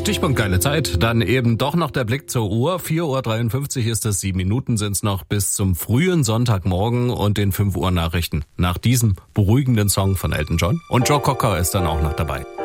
Stichpunkt geile Zeit. Dann eben doch noch der Blick zur Uhr. 4:53 Uhr ist es, 7 Minuten sind es noch bis zum frühen Sonntagmorgen und den 5 Uhr Nachrichten. Nach diesem beruhigenden Song von Elton John. Und Joe Cocker ist dann auch noch dabei.